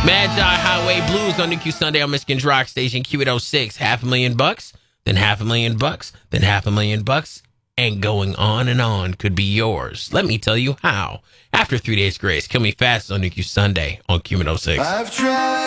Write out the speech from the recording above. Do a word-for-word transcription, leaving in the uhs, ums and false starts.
Magi Highway Blues on N Q Sunday on Michigan's Rock Station, Q eight oh six. Half a million bucks, then half a million bucks, then half a million bucks, and going on and on could be yours. Let me tell you how. After Three Days Grace, Kill Me Fast on N Q Sunday on Q eight oh six. I've tried.